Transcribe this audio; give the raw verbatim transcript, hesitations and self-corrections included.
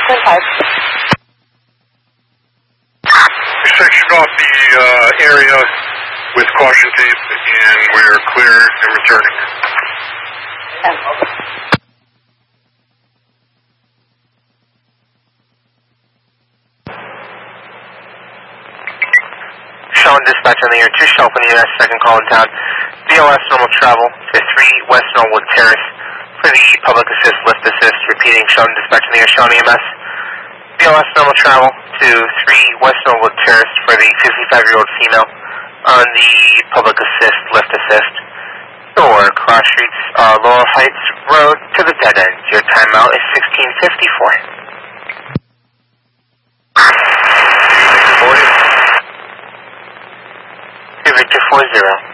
ten five. We sectioned off the uh, area with caution tape, and we're clear and returning. ten. Sean Dispatch on the air, two Shelf in the U S, second call in town. B L S normal travel to three West Norwood Terrace for the public assist, lift assist, repeating Sean Dispatch on the air, Sean E M S. B L S normal travel to three West Norwood Terrace for the fifty-five-year-old female on the public assist, lift assist. Door, cross streets, uh, Laurel Heights Road to the dead end. Your timeout is sixteen fifty-four. Victor four zero.